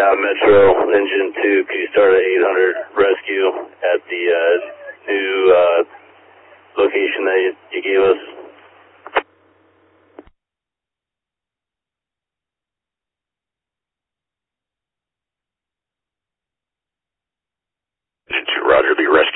Metro Engine 2, can you start at 800 rescue at the new location that you gave us? Engine 2, Roger, be rescue.